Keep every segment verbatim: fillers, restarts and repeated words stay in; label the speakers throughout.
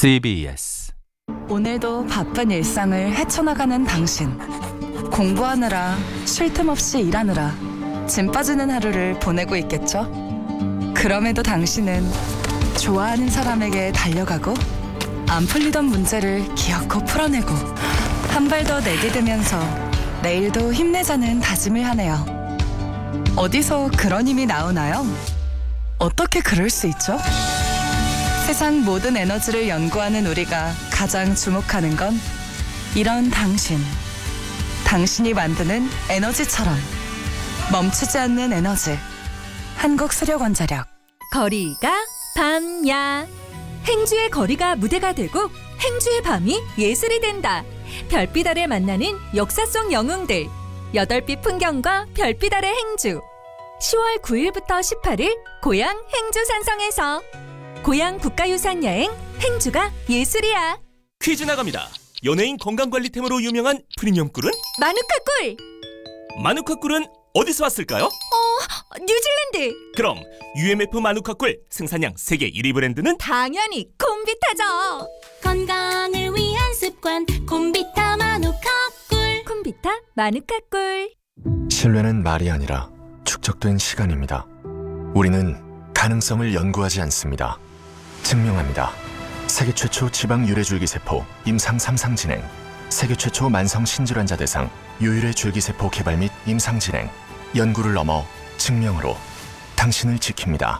Speaker 1: 씨비에스
Speaker 2: 오늘도 바쁜 일상을 헤쳐나가는 당신. 공부하느라, 쉴 틈 없이 일하느라 짐 빠지는 하루를 보내고 있겠죠? 그럼에도 당신은 좋아하는 사람에게 달려가고 안 풀리던 문제를 기어코 풀어내고 한 발 더 내디디면서 내일도 힘내자는 다짐을 하네요. 어디서 그런 힘이 나오나요? 어떻게 그럴 수 있죠? 세상 모든 에너지를 연구하는 우리가 가장 주목하는 건 이런 당신. 당신이 만드는 에너지처럼 멈추지 않는 에너지. 한국수력원자력.
Speaker 3: 거리가 밤야. 행주의 거리가 무대가 되고 행주의 밤이 예술이 된다. 별빛 아래 만나는 역사 속 영웅들. 여덟빛 풍경과 별빛 아래 행주. 시월 구일부터 십팔일 고향 행주 산성에서 고향 국가유산 여행 행주가 예술이야.
Speaker 4: 퀴즈 나갑니다. 연예인 건강관리템으로 유명한 프리미엄 꿀은?
Speaker 3: 마누카 꿀.
Speaker 4: 마누카 꿀은 어디서 왔을까요?
Speaker 3: 어, 뉴질랜드.
Speaker 4: 그럼 유엠에프 마누카 꿀 생산량 세계 일 위 브랜드는?
Speaker 3: 당연히 콤비타죠.
Speaker 5: 건강을 위한 습관 콤비타 마누카 꿀.
Speaker 3: 콤비타 마누카 꿀.
Speaker 6: 신뢰는 말이 아니라 축적된 시간입니다. 우리는 가능성을 연구하지 않습니다. 증명합니다. 세계 최초 지방 유래줄기세포 임상 삼 상 진행, 세계 최초 만성 신질환자 대상 유일의 줄기세포 개발 및 임상 진행, 연구를 넘어 증명으로 당신을 지킵니다.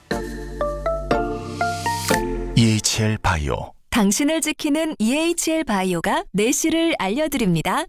Speaker 6: 이에이치엘 바이오.
Speaker 3: 당신을 지키는 이에이치엘 바이오가 내실을 알려드립니다.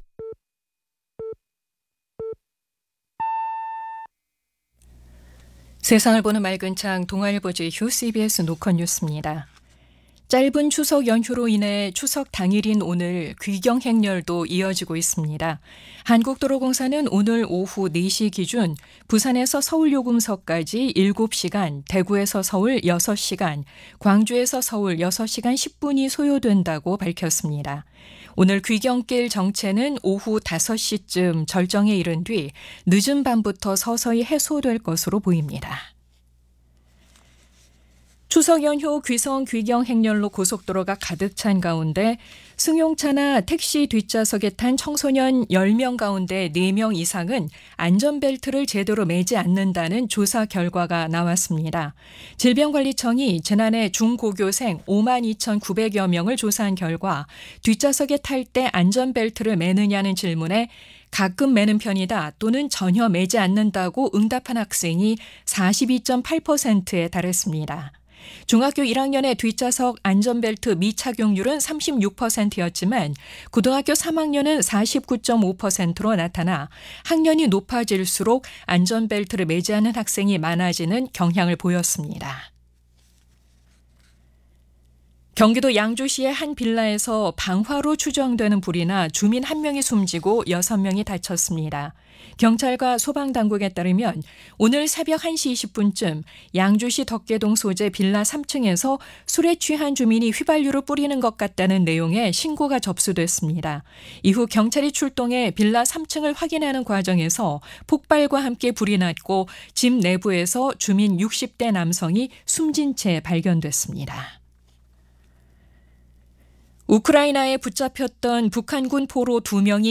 Speaker 7: 세상을 보는 맑은 창 동아일보지 휴 씨비에스 노컷 뉴스입니다. 짧은 추석 연휴로 인해 추석 당일인 오늘 귀경 행렬도 이어지고 있습니다. 한국도로공사는 오늘 오후 네 시 기준 부산에서 서울 요금소까지 일곱 시간, 대구에서 서울 여섯 시간, 광주에서 서울 여섯 시간 십 분이 소요된다고 밝혔습니다. 오늘 귀경길 정체는 오후 다섯 시쯤 절정에 이른 뒤 늦은 밤부터 서서히 해소될 것으로 보입니다. 추석 연휴 귀성 귀경 행렬로 고속도로가 가득 찬 가운데 승용차나 택시 뒷좌석에 탄 청소년 열 명 가운데 네 명 이상은 안전벨트를 제대로 매지 않는다는 조사 결과가 나왔습니다. 질병관리청이 지난해 중고교생 오만 이천구백여 명을 조사한 결과 뒷좌석에 탈 때 안전벨트를 매느냐는 질문에 가끔 매는 편이다 또는 전혀 매지 않는다고 응답한 학생이 사십이 점 팔 퍼센트에 달했습니다. 중학교 일 학년의 뒷좌석 안전벨트 미착용률은 삼십육 퍼센트였지만 고등학교 삼 학년은 사십구 점 오 퍼센트로 나타나 학년이 높아질수록 안전벨트를 매지 않는 학생이 많아지는 경향을 보였습니다. 경기도 양주시의 한 빌라에서 방화로 추정되는 불이 나 주민 한 명이 숨지고 여섯 명이 다쳤습니다. 경찰과 소방당국에 따르면 오늘 새벽 한 시 이십 분쯤 양주시 덕계동 소재 빌라 삼 층에서 술에 취한 주민이 휘발유를 뿌리는 것 같다는 내용의 신고가 접수됐습니다. 이후 경찰이 출동해 빌라 삼 층을 확인하는 과정에서 폭발과 함께 불이 났고 집 내부에서 주민 육십 대 남성이 숨진 채 발견됐습니다. 우크라이나에 붙잡혔던 북한군 포로 두 명이